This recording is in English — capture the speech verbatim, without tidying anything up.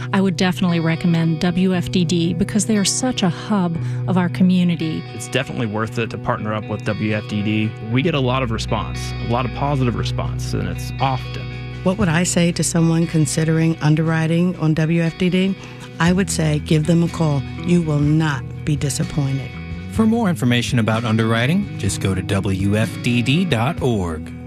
I would definitely recommend W F D D because they are such a hub of our community. It's definitely worth it to partner up with W F D D. We get a lot of response, a lot of positive response, and it's often. What would I say to someone considering underwriting on W F D D? I would say give them a call. You will not be disappointed. For more information about underwriting, just go to W F D D dot org.